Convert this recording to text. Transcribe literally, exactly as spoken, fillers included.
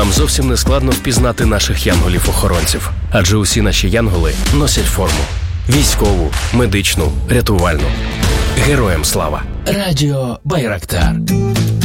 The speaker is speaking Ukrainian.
Вам зовсім не складно впізнати наших янголів-охоронців, адже усі наші янголи носять форму. Військову, медичну, рятувальну. Героям слава! Радіо Байрактар.